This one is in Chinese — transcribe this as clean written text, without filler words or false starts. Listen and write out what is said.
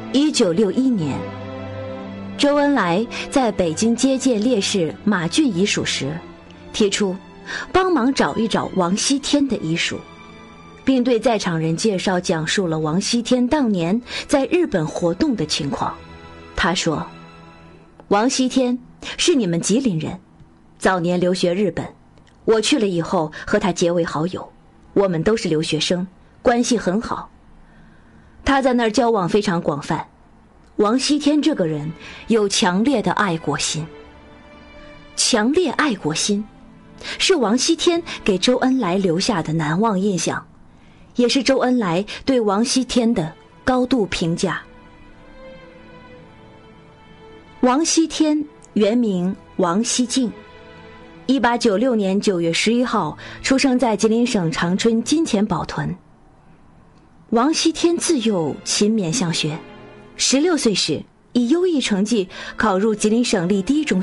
1961年，周恩来在北京接见烈士马俊遗属时，提出帮忙找一找王锡天的遗属，并对在场人讲述了王锡天当年在日本活动的情况。他说，王锡天是你们吉林人，早年留学日本，我去了以后和他结为好友，我们都是留学生，关系很好。他在那儿交往非常广泛。王锡天这个人有强烈的爱国心，强烈爱国心是王锡天给周恩来留下的难忘印象，也是周恩来对王锡天的高度评价。王锡天原名王锡敬，1896年9月11号出生在吉林省长春金钱堡屯。王锡天自幼勤勉向学，16岁时以优异成绩考入吉林省立第一中